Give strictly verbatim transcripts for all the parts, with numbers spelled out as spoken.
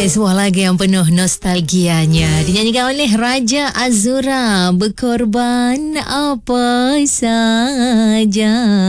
Sebuah lagu yang penuh nostalgianya dinyanyikan oleh Raja Azura, Berkorban Apa Saja.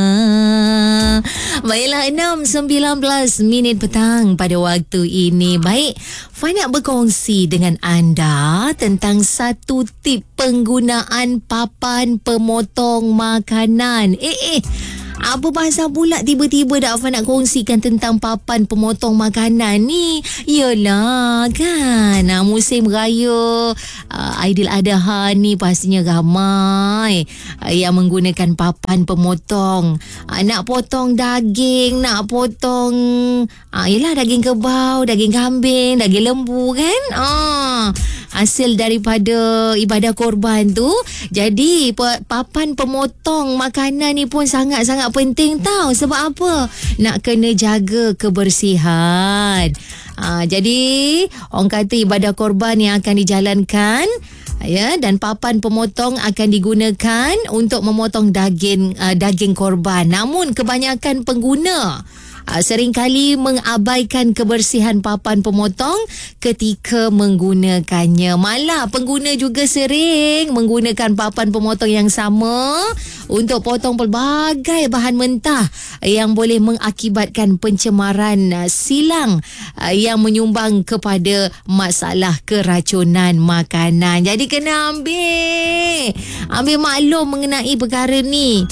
Baiklah, enam sembilan belas minit petang pada waktu ini. Baik, Fai nak berkongsi dengan anda tentang satu tip penggunaan papan pemotong makanan. Eh eh Apa pasal pula tiba-tiba Dak Afan nak kongsikan tentang papan pemotong makanan ni? Yelah kan, nah, musim raya uh, Aidiladha ni pastinya ramai uh, yang menggunakan papan pemotong. Uh, nak potong daging, nak potong uh, yelah daging kebau, daging kambing, daging lembu kan. Uh, hasil daripada ibadah korban tu. Jadi papan pemotong makanan ni pun sangat-sangat penting tau. Sebab apa? Nak kena jaga kebersihan. Ha, jadi orang kata ibadah korban yang akan dijalankan, ya, dan papan pemotong akan digunakan untuk memotong daging uh, daging korban. Namun kebanyakan pengguna Uh, seringkali mengabaikan kebersihan papan pemotong ketika menggunakannya. Malah pengguna juga sering menggunakan papan pemotong yang sama untuk potong pelbagai bahan mentah yang boleh mengakibatkan pencemaran uh, silang uh, yang menyumbang kepada masalah keracunan makanan. Jadi kena ambil ambil maklum mengenai perkara ni.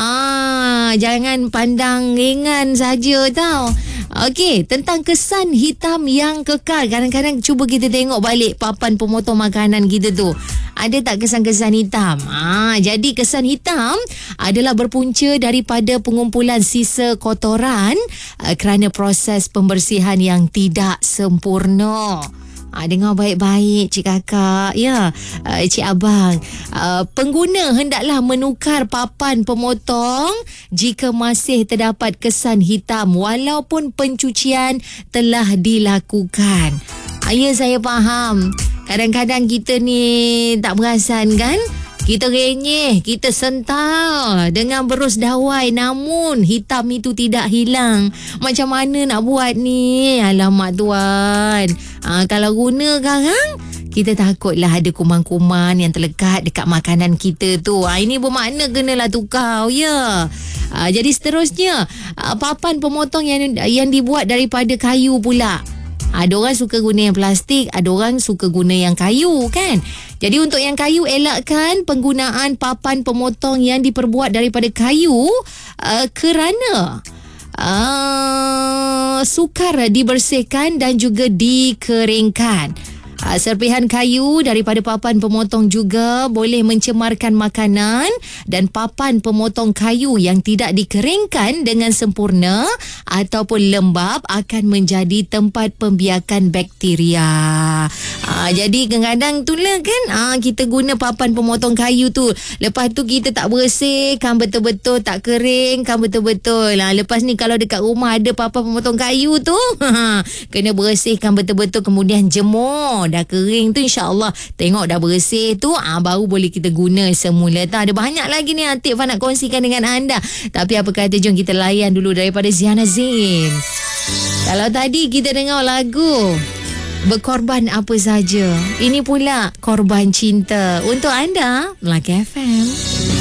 Ah, jangan pandang ringan saja tau. Okey, tentang kesan hitam yang kekal. Kadang-kadang cuba kita tengok balik papan pemotong makanan kita tu. Ada tak kesan-kesan hitam? Ah, jadi kesan hitam adalah berpunca daripada pengumpulan sisa kotoran uh, kerana proses pembersihan yang tidak sempurna. Ha, dengar baik-baik Cik Kakak, ya, uh, Cik Abang. Uh, pengguna hendaklah menukar papan pemotong jika masih terdapat kesan hitam walaupun pencucian telah dilakukan. Uh, ya, saya faham. Kadang-kadang kita ni tak perasan kan? Kita renyeh, kita sental dengan berus dawai, namun hitam itu tidak hilang. Macam mana nak buat ni? Alamak tuan. Ha, kalau guna sekarang, kita takutlah ada kuman-kuman yang terlekat dekat makanan kita tu. Ha, ini bermakna kenalah tukar, ya. Ha, jadi seterusnya, ha, papan pemotong yang yang dibuat daripada kayu pula. Ada orang suka guna yang plastik, ada orang suka guna yang kayu kan. Jadi untuk yang kayu, elakkan penggunaan papan pemotong yang diperbuat daripada kayu uh, kerana uh, sukar dibersihkan dan juga dikeringkan. Uh, serpihan kayu daripada papan pemotong juga boleh mencemarkan makanan, dan papan pemotong kayu yang tidak dikeringkan dengan sempurna ataupun lembap akan menjadi tempat pembiakan bakteria. Uh, jadi kadang-kadang tu lah kan, uh, kita guna papan pemotong kayu tu, lepas tu kita tak bersih kan betul-betul, tak kering kan betul-betul. Uh, lepas ni kalau dekat rumah ada papan pemotong kayu tu, kena bersihkan betul-betul, kemudian jemur. Dah kering tu, insyaAllah tengok dah bersih tu, ah, baru boleh kita guna semula. Tak ada banyak lagi ni tip Fah nak kongsikan dengan anda, tapi apa kata jom kita layan dulu daripada Ziana Zain. Kalau tadi kita dengar lagu Berkorban Apa Saja, ini pula Korban Cinta untuk anda, Melaka F M.